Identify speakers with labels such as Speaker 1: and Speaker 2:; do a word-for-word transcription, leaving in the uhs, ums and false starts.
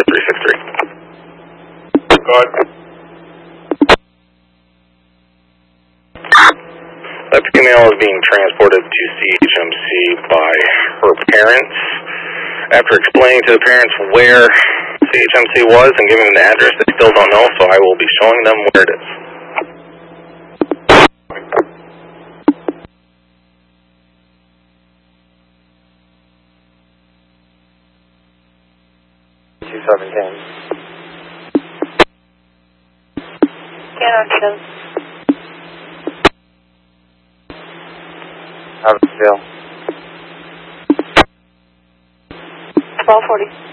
Speaker 1: three six three. Go ahead. That female is being transported to C H M C by her parents. After explaining to the parents where C H M C was and giving them the address, they still don't know, so I will be showing them where it is.
Speaker 2: two seven ten.
Speaker 3: Canada.
Speaker 2: Out of jail.
Speaker 3: twelve forty.